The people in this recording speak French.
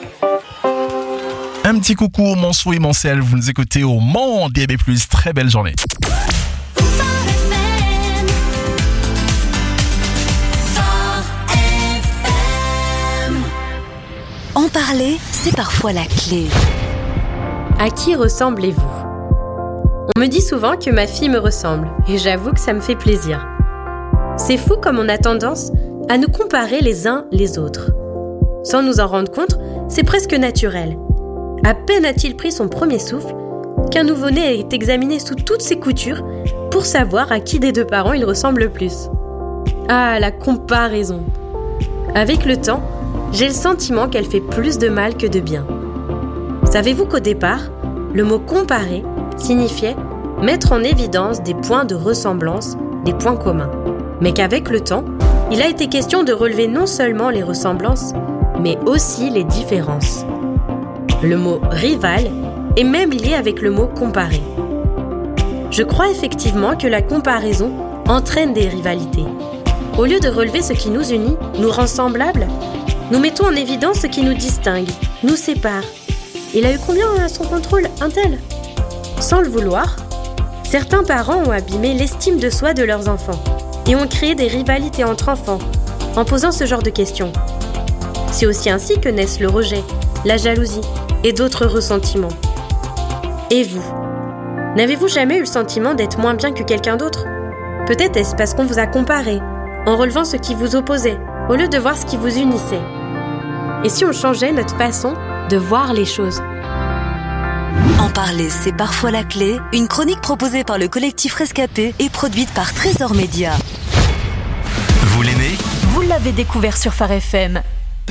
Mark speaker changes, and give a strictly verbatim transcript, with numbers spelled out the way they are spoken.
Speaker 1: Un petit coucou, Monceau et Moncel, vous nous écoutez au Mans D A B plus, très belle journée.
Speaker 2: En parler, c'est parfois la clé.
Speaker 3: À qui ressemblez-vous ? On me dit souvent que ma fille me ressemble, et j'avoue que ça me fait plaisir. C'est fou comme on a tendance à nous comparer les uns les autres. Sans nous en rendre compte, c'est presque naturel. À peine a-t-il pris son premier souffle, qu'un nouveau-né est examiné sous toutes ses coutures pour savoir à qui des deux parents il ressemble le plus. Ah, la comparaison. Avec le temps, j'ai le sentiment qu'elle fait plus de mal que de bien. Savez-vous qu'au départ, le mot « comparer » signifiait mettre en évidence des points de ressemblance, des points communs. Mais qu'avec le temps, il a été question de relever non seulement les ressemblances, mais aussi les différences. Le mot « rival » est même lié avec le mot « comparer ». Je crois effectivement que la comparaison entraîne des rivalités. Au lieu de relever ce qui nous unit, nous rend semblables, nous mettons en évidence ce qui nous distingue, nous sépare. Il a eu combien à son contrôle, un tel ? Sans le vouloir, certains parents ont abîmé l'estime de soi de leurs enfants et ont créé des rivalités entre enfants en posant ce genre de questions. C'est aussi ainsi que naissent le rejet, la jalousie et d'autres ressentiments. Et vous ? N'avez-vous jamais eu le sentiment d'être moins bien que quelqu'un d'autre ? Peut-être est-ce parce qu'on vous a comparé, en relevant ce qui vous opposait, au lieu de voir ce qui vous unissait. Et si on changeait notre façon de voir les choses ?
Speaker 2: En parler, c'est parfois la clé. Une chronique proposée par le collectif Rescapé et produite par Trésor Média.
Speaker 4: Vous l'aimez ?
Speaker 5: Vous l'avez découvert sur Phare F M.